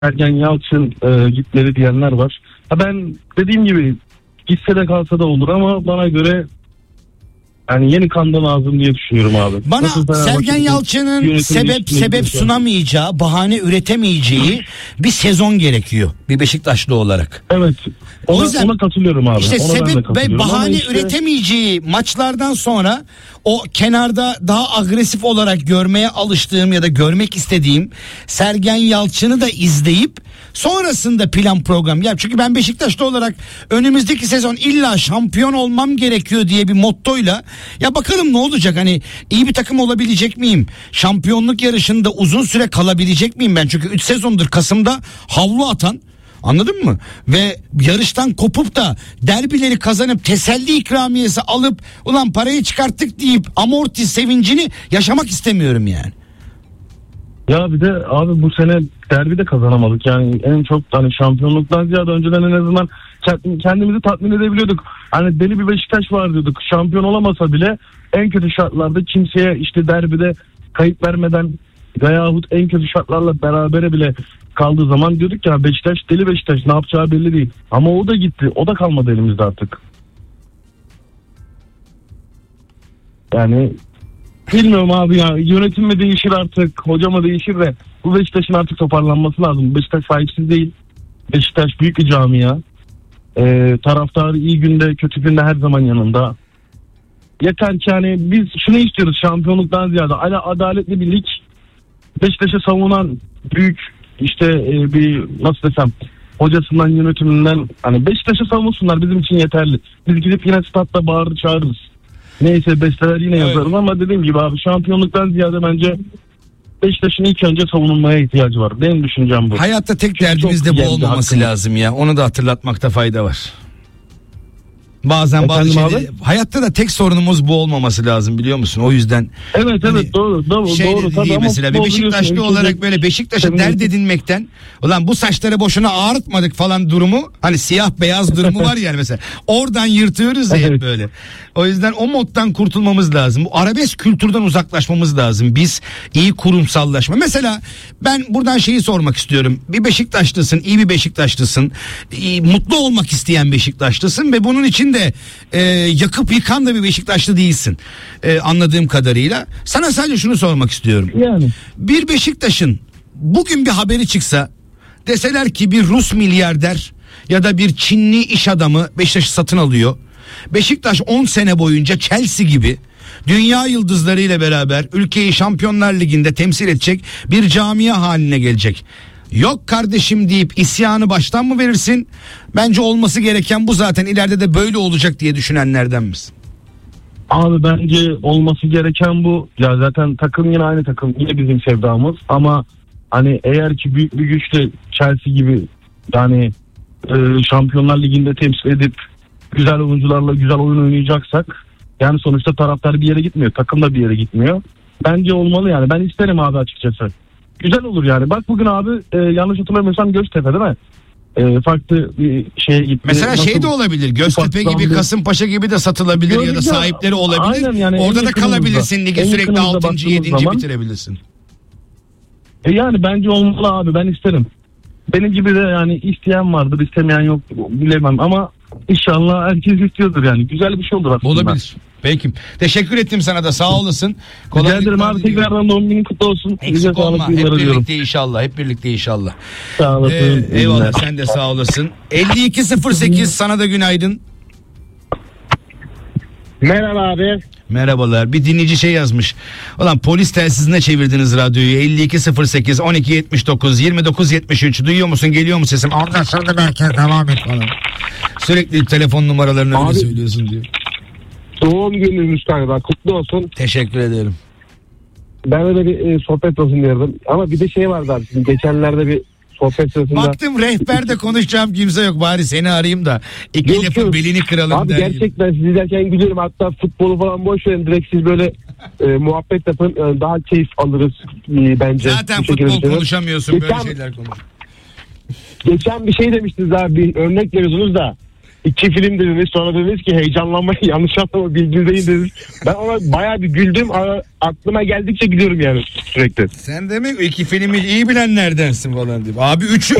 Sergen Yalçın gitmeli diyenler var. Ben dediğim gibi gitse de kalsa da olur ama bana göre yani yeni kan da lazım diye düşünüyorum abi. Bana Sergen Yalçın'ın sebep sunamayacağı, bahane üretemeyeceği bir sezon gerekiyor bir Beşiktaşlı olarak. Evet. Ona katılıyorum abi. İşte sebep ve bahane üretemeyeceği maçlardan sonra o kenarda daha agresif olarak görmeye alıştığım ya da görmek istediğim Sergen Yalçın'ı da izleyip sonrasında plan program. Ya çünkü ben Beşiktaşlı olarak önümüzdeki sezon illa şampiyon olmam gerekiyor diye bir mottoyla ya bakalım ne olacak, hani iyi bir takım olabilecek miyim? Şampiyonluk yarışında uzun süre kalabilecek miyim ben? Çünkü 3 sezondur Kasım'da havlu atan, anladın mı? Ve yarıştan kopup da derbileri kazanıp teselli ikramiyesi alıp ulan parayı çıkarttık deyip amorti sevincini yaşamak istemiyorum yani. Ya bir de abi bu sene derbi de kazanamadık. Yani en çok hani şampiyonluktan ziyade önceden en azından kendimizi tatmin edebiliyorduk. Hani deli bir Beşiktaş var diyorduk. Şampiyon olamasa bile en kötü şartlarda kimseye işte derbide kayıp vermeden veyahut en kötü şartlarla berabere bile kaldığı zaman diyorduk ya Beşiktaş deli Beşiktaş, ne yapacağı belli değil. Ama o da gitti. O da kalmadı elimizde artık. Yani bilmiyorum abi ya, yönetim mi değişir artık, hoca mı değişir de bu Beşiktaş'ın artık toparlanması lazım. Beşiktaş sahipsiz değil. Beşiktaş büyük bir camia. Taraftarı iyi günde kötü günde her zaman yanında. Yeter ki hani biz şunu istiyoruz şampiyonluktan ziyade adaletli bir lig. Beşiktaş'ı savunan büyük işte bir nasıl desem hocasından yönetiminden hani Beşiktaş'ı savunsunlar, bizim için yeterli. Biz gidip yine statta bağırır çağırırız. Neyse besteler yine yazarız ama dediğim gibi abi şampiyonluktan ziyade bence Beşiktaş'ın ilk önce savunulmaya ihtiyacı var. Benim düşüncem bu. Hayatta tek derdimiz de bu olmaması lazım ya. Onu da hatırlatmakta fayda var. Bazen bazı şeyleri, hayatta da tek sorunumuz bu olmaması lazım, biliyor musun? O yüzden. Evet hani, doğru tabii mesela bir Beşiktaşlı olarak böyle Beşiktaş'ı dert edinmekten ulan bu saçları boşuna ağartmadık falan durumu, hani siyah beyaz durumu var yani mesela. Oradan yırtıyoruz ya hep böyle. O yüzden o moddan kurtulmamız lazım. Bu arabesk kültürden uzaklaşmamız lazım. Biz iyi kurumsallaşma. Mesela ben buradan şeyi sormak istiyorum. Bir Beşiktaşlısın, iyi bir Beşiktaşlısın. Mutlu olmak isteyen Beşiktaşlısın ve bunun için de yakıp yıkan da bir Beşiktaşlı değilsin. Anladığım kadarıyla. Sana sadece şunu sormak istiyorum. Yani. Bir Beşiktaş'ın bugün bir haberi çıksa, deseler ki bir Rus milyarder ya da bir Çinli iş adamı Beşiktaş'ı satın alıyor. Beşiktaş 10 sene boyunca Chelsea gibi dünya yıldızlarıyla beraber ülkeyi Şampiyonlar Ligi'nde temsil edecek bir camia haline gelecek. Yok kardeşim deyip isyanı baştan mı verirsin? Bence olması gereken bu, zaten ileride de böyle olacak diye düşünenlerden misin? Abi bence olması gereken bu. Ya zaten takım yine aynı takım, yine bizim sevdamız ama hani eğer ki büyük bir güçle Chelsea gibi yani Şampiyonlar Ligi'nde temsil edip güzel oyuncularla güzel oyun oynayacaksak yani sonuçta taraftar bir yere gitmiyor, takım da bir yere gitmiyor. Bence olmalı yani, ben isterim abi açıkçası. Güzel olur yani. Bak bugün abi yanlış hatırlamıyorsam Göztepe değil mi? Farklı bir şeye gitti. Mesela şey de olabilir. Göztepe gibi, Kasımpaşa gibi de satılabilir ya da sahipleri olabilir. Aynen yani, orada da kalabilirsin. Ligi sürekli 6. 7. bitirebilirsin. Yani bence olmalı abi, ben isterim. Benim gibi de yani isteyen vardır, istemeyen yok bilemem ama İnşallah herkes istiyordur yani. Güzel bir şey olur aslında. Olabilir. Peki. Teşekkür ettim sana da. Sağ olasın. Rica ederim abi. Tekrardan doğum günün kutlu olsun. Eksik olma. Hep birlikte inşallah. Hep birlikte inşallah. Sağ olasın. Eyvallah. Sen de sağ olasın. 5208 sana da günaydın. Merhaba abi. Merhabalar. Bir dinleyici şey yazmış. Ulan polis telsizine çevirdiniz radyoyu. 5208 1279 2973. Duyuyor musun? Geliyor mu sesim? Ondan sonra belki devam et falan. Sürekli telefon numaralarını öyle söylüyorsun diyor. Doğum gününüz galiba. Kutlu olsun. Teşekkür ederim. Ben öyle bir sohbet olsun diyordum. Ama bir de şey vardı abi. Şimdi geçenlerde bir sohbet sırasında. Baktım rehberde konuşacağım kimse yok. Bari seni arayayım da iki lafın belini kıralım. Abi gerçekten siz izlerken gülüyorum. Hatta futbolu falan boş verin. Direkt siz böyle muhabbet yapın. Daha keyif alırız bence. Zaten futbol konuşamıyorsun. Böyle şeyler konuş. Geçen bir şey demiştiniz abi. Bir örnek veriyordunuz da. 2 film dediniz, sonra dediniz ki heyecanlanmayı yanlış anlama bilginizdeyim dediniz. Ben ona bayağı bir güldüm, aklıma geldikçe gülüyorum yani sürekli. Sen demek 2 filmi iyi bilenlerdensin falan diye. Abi 3'ü